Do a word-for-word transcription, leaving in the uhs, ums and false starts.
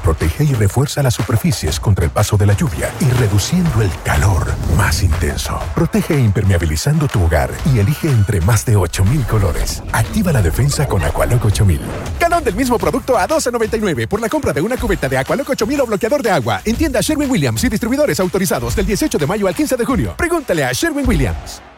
protege y refuerza las superficies contra el paso de la lluvia y reduciendo el calor más intenso. Protege impermeabilizando tu hogar y elige entre más de ocho mil colores. Activa la defensa con Aqualock ocho mil. Galón del mismo producto a doce noventa y nueve por la compra de una cubeta de Aqualock ocho mil o bloqueador de agua. En tienda Sherwin-Williams y distribuidores autorizados del dieciocho de mayo al quince de junio. Pregúntale a Sherwin-Williams.